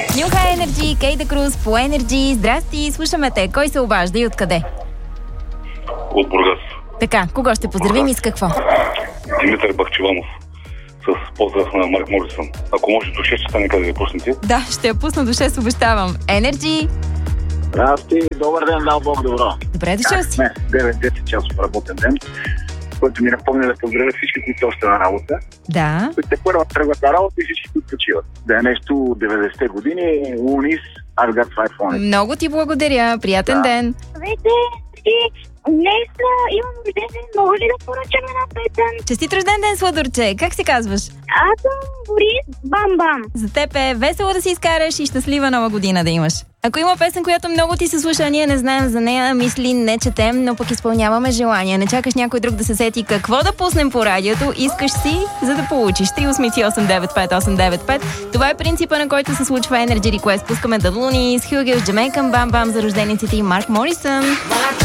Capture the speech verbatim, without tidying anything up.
Нюха Energy, Кейда Круз по Energy. Здрасти, слушаме те. Кой се обажда и откъде? От Бургас. Така, кого ще поздравим и с какво? Димитър Бахчеванов. С поздрав на Марк Морисън. Ако може до шест часа нека да я пуснете. Да, ще я пусна до шест, обещавам. Energy. Здрасти, добър ден, дал Бог добро. Добре дошъл си. Не, девет-десет часов работен ден, който ми напомня да поздравя всички, които още на работа. Да. Които те първа тръгват на работа и всички, които почиват. Да е нещо деветдесетте години, Унис, I've got five on it. Много ти благодаря. Приятен Да. ден. Здравейте, днес а, имам рожден ден, мога ли да поръчам една песен? Честит рожден ден, Сладурче. Как се казваш? Аз съм Борис Бам-Бам. За теб е весело да си изкараш и щастлива нова година да имаш. Ако има песен, която много ти се слуша, а ние не знаем за нея, мисли, не четем, но пък изпълняваме желания. Не чакаш някой друг да се сети какво да пуснем по радиото, искаш си, за да получиш. три осем осем девет пет осем девет пет. Това е принципа, на който се случва Energy Request. Пускаме The Loonies, Hugel, Jamaican Bam Bam за рождениците и Марк Морисън.